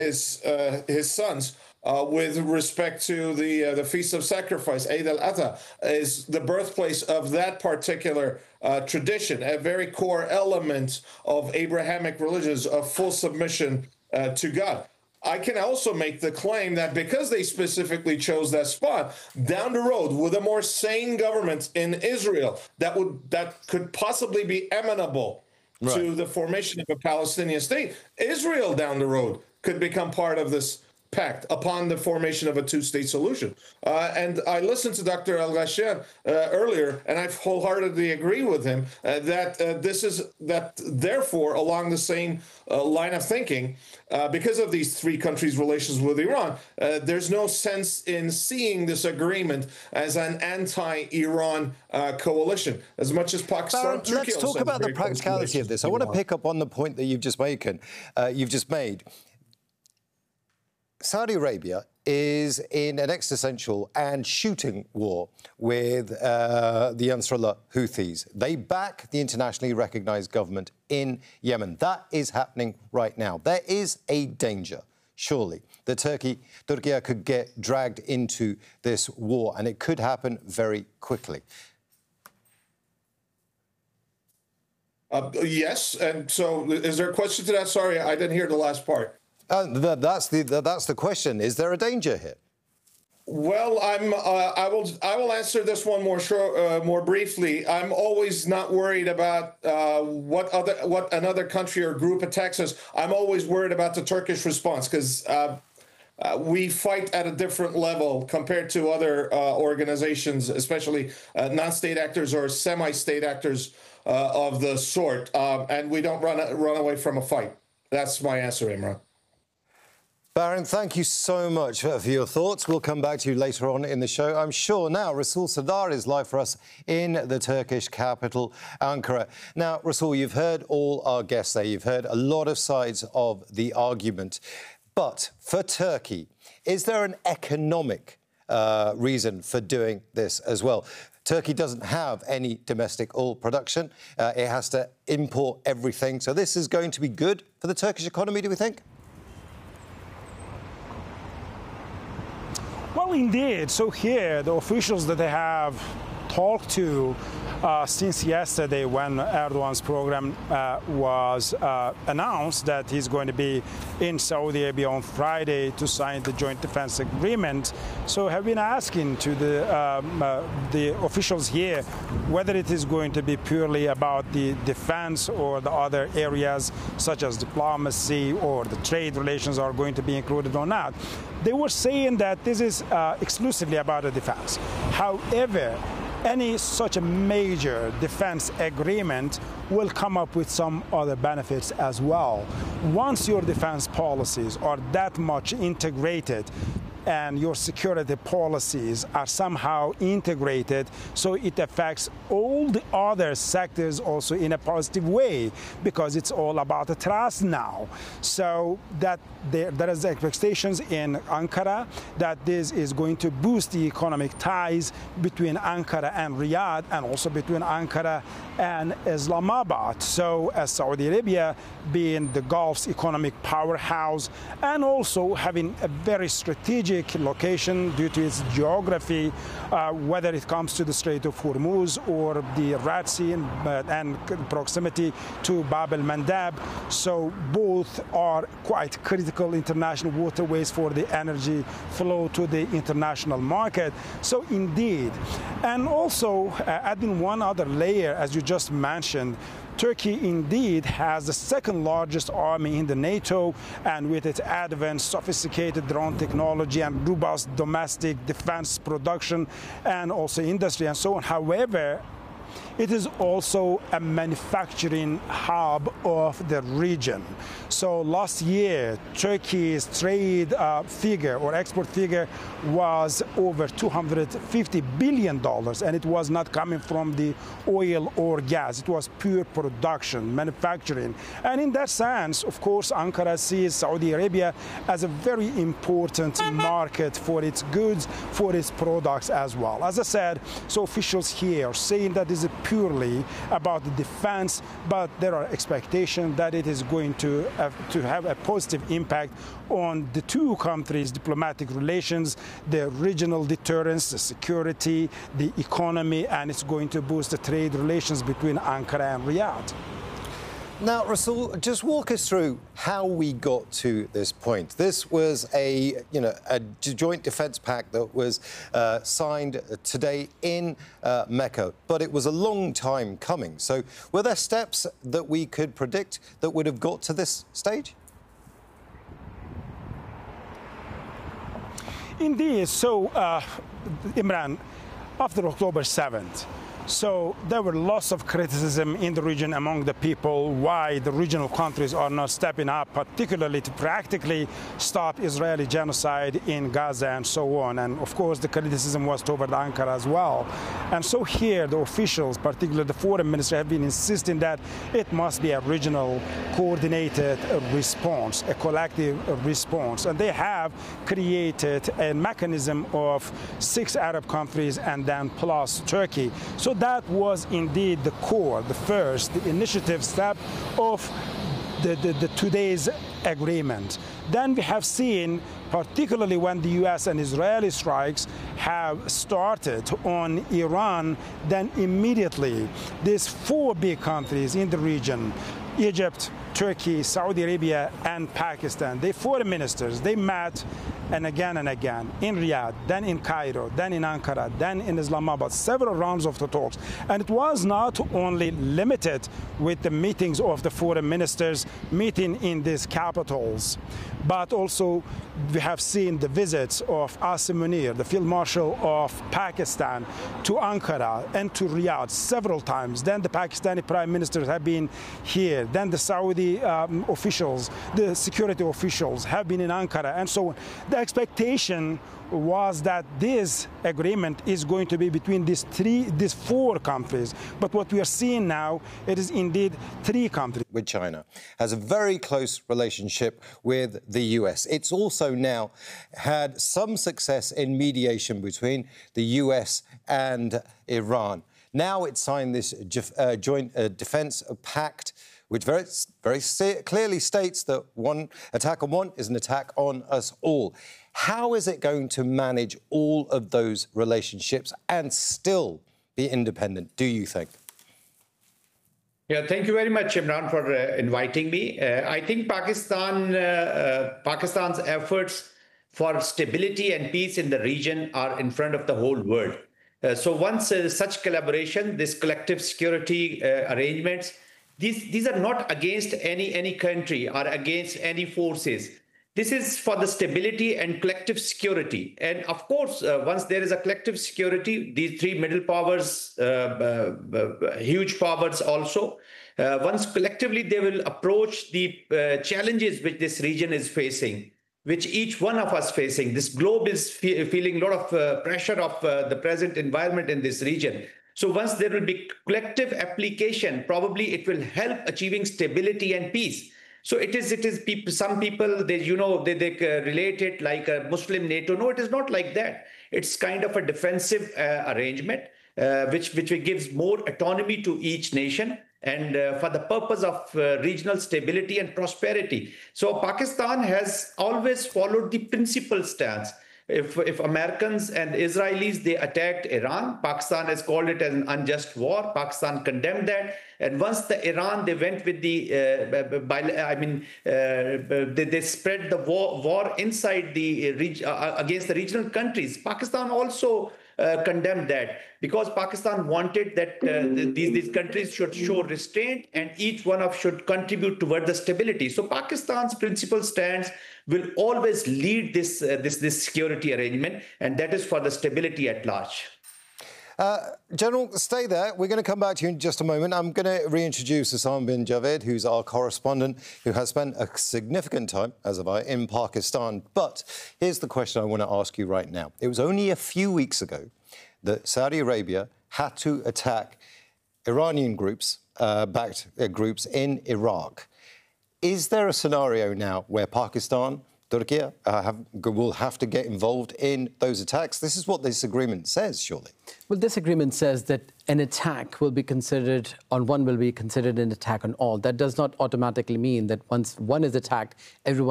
his sons with respect to the Feast of Sacrifice, Eid al-Adha, is the birthplace of that particular tradition, a very core element of Abrahamic religions, of full submission to God. I can also make the claim that because they specifically chose that spot, down the road with a more sane government in Israel that could possibly be amenable to the formation of a Palestinian state, Israel down the road could become part of this pact upon the formation of a two-state solution. And I listened to Dr. Al-Ghashyan earlier, and I wholeheartedly agree with him that therefore, along the same line of thinking, because of these three countries' relations with Iran, there's no sense in seeing this agreement as an anti-Iran coalition, as much as Pakistan. Baron, let's talk about the practicality of this. I want to pick up on the point that you've just made. Saudi Arabia is in an existential and shooting war with the Ansarullah Houthis. They back the internationally recognized government in Yemen. That is happening right now. There is a danger, surely, that Turkey could get dragged into this war, and it could happen very quickly. Yes, and so is there a question to that? Sorry, I didn't hear the last part. That's the question. Is there a danger here? Well, I will answer this one more briefly. I'm always not worried about what another country or group attacks us. I'm always worried about the Turkish response, because we fight at a different level compared to other organizations, especially non-state actors or semi-state actors of the sort, and we don't run away from a fight. That's my answer, Imran. Baron, thank you so much for your thoughts. We'll come back to you later on in the show, I'm sure. Now, Rasul Sardar is live for us in the Turkish capital, Ankara. Now, Rasul, you've heard all our guests there. You've heard a lot of sides of the argument. But for Turkey, is there an economic reason for doing this as well? Turkey doesn't have any domestic oil production. It has to import everything. So this is going to be good for the Turkish economy, do we think? Well, indeed. So here, the officials that they have talked to since yesterday, when Erdogan's program was announced that he's going to be in Saudi Arabia on Friday to sign the joint defense agreement, so have been asking to the officials here whether it is going to be purely about the defense or the other areas such as diplomacy or the trade relations are going to be included or not. They were saying that this is exclusively about the defense. However, any such a major defense agreement will come up with some other benefits as well. Once your defense policies are that much integrated and your security policies are somehow integrated, so it affects all the other sectors also in a positive way, because it's all about the trust now. So that there is expectations in Ankara that this is going to boost the economic ties between Ankara and Riyadh, and also between Ankara and Islamabad. So as Saudi Arabia being the Gulf's economic powerhouse, and also having a very strategic location due to its geography, whether it comes to the Strait of Hormuz or the Red Sea and proximity to Bab el-Mandab. So both are quite critical international waterways for the energy flow to the international market. So indeed, and also adding one other layer, as you just mentioned, Turkey indeed has the second largest army in the NATO, and with its advanced, sophisticated drone technology and robust domestic defense production and also industry and so on. However, it is also a manufacturing hub of the region. So last year, Turkey's trade figure or export figure was over $250 billion, and it was not coming from the oil or gas. It was pure production, manufacturing. And in that sense, of course, Ankara sees Saudi Arabia as a very important market for its goods, for its products as well. As I said, so officials here are saying that this is purely about the defense, but there are expectations that it is going to have a positive impact on the two countries' diplomatic relations, the regional deterrence, the security, the economy, and it's going to boost the trade relations between Ankara and Riyadh. Now, Rasool, just walk us through how we got to this point. This was a joint defence pact that was signed today in Mecca, but it was a long time coming. So were there steps that we could predict that would have got to this stage? Indeed. So, Imran, after October 7th, so there were lots of criticism in the region among the people why the regional countries are not stepping up, particularly to practically stop Israeli genocide in Gaza and so on. And of course, the criticism was toward Ankara as well. And so here, the officials, particularly the foreign minister, have been insisting that it must be a regional coordinated response, a collective response. And they have created a mechanism of 6 Arab countries and then plus Turkey. So that was indeed the core, the initiative step of the today's agreement. Then we have seen, particularly when the U.S. and Israeli strikes have started on Iran, then immediately these 4 big countries in the region, Egypt, Turkey, Saudi Arabia, and Pakistan, the foreign ministers, they met and again in Riyadh, then in Cairo, then in Ankara, then in Islamabad, several rounds of the talks. And it was not only limited with the meetings of the foreign ministers meeting in these capitals, but also we have seen the visits of Asim Munir, the Field Marshal of Pakistan, to Ankara and to Riyadh several times. Then the Pakistani prime ministers have been here. Then the Saudi officials, the security officials have been in Ankara and so on. The expectation was that this agreement is going to be between these 4 countries. But what we are seeing now, it is indeed 3 countries. With China, has a very close relationship with the US. It's also now had some success in mediation between the US and Iran. Now it's signed this joint defence pact, which very clearly states that one attack on one is an attack on us all. How is it going to manage all of those relationships and still be independent, do you think? Yeah, thank you very much, Imran, for inviting me. I think Pakistan's efforts for stability and peace in the region are in front of the whole world. So once such collaboration, this collective security arrangements, these are not against any country or against any forces. This is for the stability and collective security. And of course, once there is a collective security, these 3 middle powers, huge powers also, once collectively they will approach the challenges which this region is facing, which each one of us facing. This globe is feeling a lot of pressure of the present environment in this region. So once there will be collective application, probably it will help achieving stability and peace. So it is people, some people, they relate it like a Muslim NATO. No, it is not like that. It's kind of a defensive arrangement, which gives more autonomy to each nation and for the purpose of regional stability and prosperity. So Pakistan has always followed the principal stance. If Americans and Israelis, they attacked Iran, Pakistan has called it an unjust war. Pakistan condemned that. And once Iran, they went with the, they spread the war inside the against the regional countries. Pakistan also condemned that because Pakistan wanted that these countries should show restraint and each one should contribute toward the stability. So Pakistan's principal stance will always lead this security arrangement, and that is for the stability at large. General, stay there. We're going to come back to you in just a moment. I'm going to reintroduce Hassan bin Javed, who's our correspondent, who has spent a significant time, as have I, in Pakistan. But here's the question I want to ask you right now. It was only a few weeks ago that Saudi Arabia had to attack Iranian backed groups in Iraq. Is there a scenario now where Pakistan Turkey will have to get involved in those attacks. This is what this agreement says, surely. Well, this agreement says that an attack will be considered on one will be considered an attack on all. That does not automatically mean that once one is attacked, everyone